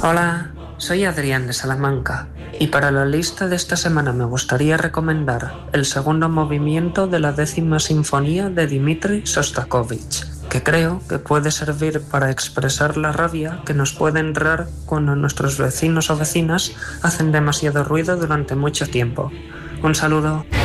Hola, soy Adrián de Salamanca y para la lista de esta semana me gustaría recomendar el segundo movimiento de la 10ª Sinfonía de Dmitri Shostakovich, que creo que puede servir para expresar la rabia que nos puede entrar cuando nuestros vecinos o vecinas hacen demasiado ruido durante mucho tiempo. Un saludo.